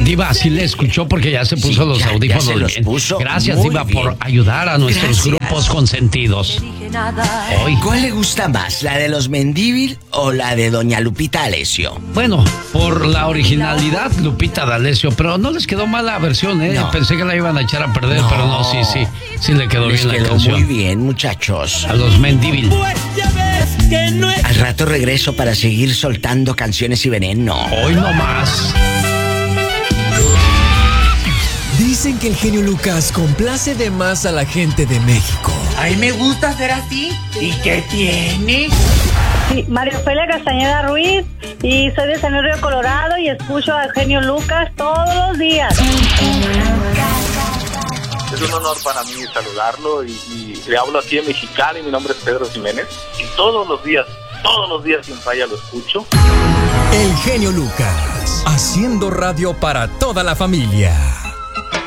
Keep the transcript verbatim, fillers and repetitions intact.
Diva, sí le escuchó porque ya se puso sí, los ya, audífonos ya se los bien. Puso. Gracias, Muy Diva, bien. por ayudar a nuestros Gracias. grupos consentidos. Hoy. ¿Cuál le gusta más, la de los Mendívil o la de doña Lupita D'Alessio? Bueno, por la originalidad, Lupita D'Alessio, pero no les quedó mal la versión, ¿eh? No. Pensé que la iban a echar a perder, no. pero no, sí, sí, sí le quedó les bien quedó la canción. Muy bien, muchachos. A los Mendívil. Al rato regreso para seguir soltando canciones y veneno. Hoy no más. Dicen que el genio Lucas complace de más a la gente de México. A mí me gusta ser así. ¿Y qué tiene? Sí, María Ofelia Castañeda Ruiz, y soy de San Luis Río Colorado y escucho al genio Lucas todos los días. Es un honor para mí saludarlo y, y le hablo aquí en Mexicali. Mi nombre es Pedro Jiménez y todos los días, todos los días sin falla lo escucho. El genio Lucas, haciendo radio para toda la familia.